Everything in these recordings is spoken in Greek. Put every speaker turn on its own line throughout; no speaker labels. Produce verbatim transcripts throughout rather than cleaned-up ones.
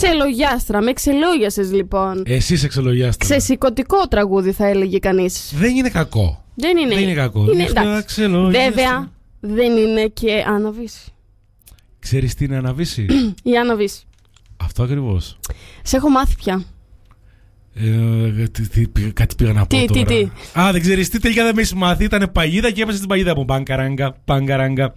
Ξελογιάστρα, με ξελόγιασες λοιπόν.
Εσύ είσαι ξελογιάστρα.
Ξεσηκωτικό τραγούδι θα έλεγε κανείς.
Δεν είναι κακό.
Δεν είναι,
δεν είναι κακό.
Είναι, βέβαια δεν είναι και αναβίση.
Ξέρεις τι είναι αναβίση?
Η αναβίση.
Αυτό ακριβώς.
Σε έχω μάθει πια.
Ε, τι, τι, κάτι πήγα να πω
τι,
τώρα.
Τι, τι.
Α, δεν ξέρεις τι, τελικά δεν με έχεις μάθει. Ήτανε παγίδα και έπεσε στην παγίδα μου. Παγκαράγκα, παγκαράγκα.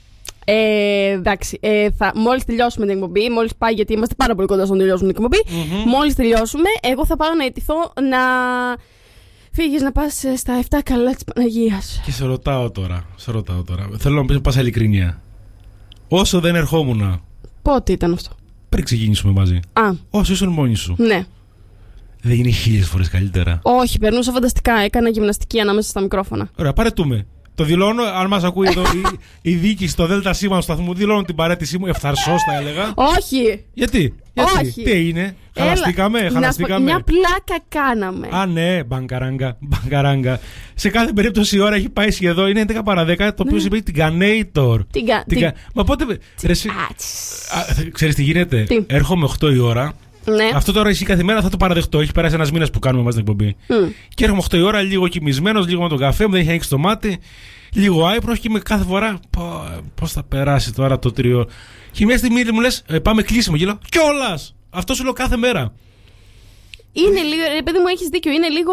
Ε, εντάξει, ε, θα, μόλις τελειώσουμε την εκπομπή, μόλις πάει, γιατί είμαστε πάρα πολύ κοντά στο να τελειώσουμε την εκπομπή. Mm-hmm. Μόλις τελειώσουμε, εγώ θα πάω να αιτηθώ να φύγεις να πας στα εφτά καλά της Παναγίας.
Και σε ρωτάω τώρα, σε ρωτάω τώρα. Θέλω να πεις πας ειλικρινία. Όσο δεν ερχόμουν.
Πότε ήταν αυτό?
Πριν ξεκινήσουμε μαζί.
Α.
Όσο ήσουν μόνη σου.
Ναι.
Δεν είναι χίλιες φορές καλύτερα?
Όχι, περνούσα φανταστικά. Έκανα γυμναστική ανάμεσα στα μικρόφωνα.
Ωραία, παρετούμε. Το δηλώνω, αν μας ακούει εδώ η, η διοίκηση στο ΔΣ του σταθμού, δηλώνω την παρέτησή μου. Ευθαρσώς θα έλεγα.
Όχι.
Γιατί? Γιατί?
Όχι.
Τι έγινε? Χαλαστήκαμε, χαλαστήκαμε.
Μια πλάκα κάναμε.
Α, ναι, μπαγκαράγκα, μπαγκαράγκα. Σε κάθε περίπτωση η ώρα έχει πάει σχεδόν. Είναι έντεκα παρά δέκα, το οποίο ναι. Σημαίνει την Γκανέιτορ.
Την κα... την...
Μα πότε. Ρε, εσύ... Ξέρεις τι γίνεται? Τι? Έρχομαι οκτώ η ώρα.
Ναι.
Αυτό τώρα εσύ κάθε μέρα θα το παραδεχτώ. Έχει περάσει ένας μήνας που κάνουμε μαζί την εκπομπή. Mm. Και έρχομαι οκτώ η ώρα, λίγο κοιμισμένος, λίγο με τον καφέ μου, δεν έχει ανοίξει το μάτι. Λίγο άϊπνος και με κάθε φορά. Πώς θα περάσει τώρα το τριώρο. Και μια στιγμή μου λες, ε, πάμε κλείσιμο. Και λέω, κιόλας! Αυτό σου λέω κάθε μέρα.
Είναι λίγο, ρε παιδί μου, έχεις δίκιο. Είναι λίγο.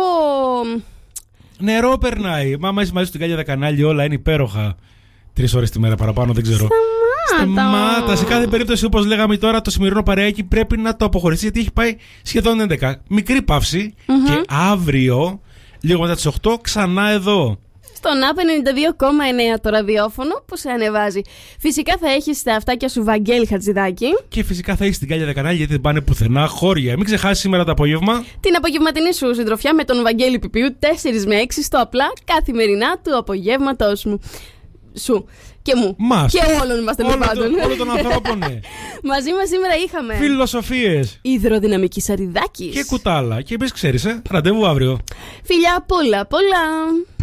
Νερό περνάει. Μα είσαι μαζί στην Κάλια Κανάλι, όλα είναι υπέροχα. Τρεις ώρες τη μέρα παραπάνω, δεν ξέρω. Σταμάτα. Σε κάθε περίπτωση, όπως λέγαμε τώρα, το σημερινό παρεάκι πρέπει να το αποχωρήσει, γιατί έχει πάει σχεδόν έντεκα. Μικρή παύση. Mm-hmm. Και αύριο, λίγο μετά τις οκτώ, ξανά εδώ.
Στον ΑΠ ενενήντα δύο κόμμα εννέα το ραδιόφωνο που σε ανεβάζει. Φυσικά θα έχεις τα αυτάκια σου Βαγγέλη Χατζηδάκη.
Και φυσικά θα έχεις την Κάλια Κανάλι, γιατί δεν πάνε πουθενά χώρια. Μην ξεχάσεις σήμερα το απόγευμα
την απογευματινή σου συντροφιά με τον Βαγγέλη Πιπιού τέσσερα με έξι στο απλά καθημερινά του απογεύματός μου. Σου και μου.
Μας.
Και όλων μας τέλος πάντων.
Όλων των ανθρώπων, ναι.
Μαζί μας σήμερα είχαμε
φιλοσοφίες,
υδροδυναμική Σαριδάκης
και κουτάλα. Και εμείς ξέρεις, ε, ραντεβού αύριο.
Φιλιά, πολλά, πολλά.